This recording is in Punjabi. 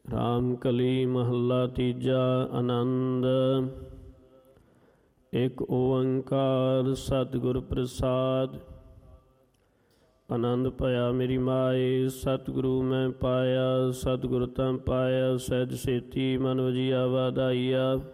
ਰਾਮ ਕਲੀ ਮਹੱਲਾ ਤੀਜਾ। ਆਨੰਦ। ਇੱਕ ਓੰਕਾਰ ਸਤਿਗੁਰ ਪ੍ਰਸਾਦ। ਆਨੰਦ ਭਇਆ ਮੇਰੀ ਮਾਏ, ਸਤਿਗੁਰੂ ਮੈਂ ਪਾਇਆ। ਸਤਿਗੁਰ ਤਾਂ ਪਾਇਆ ਸਹਿਜ ਸੇਤੀ, ਮਨ ਵਜੀਆ ਵਾਧਾਈਆ।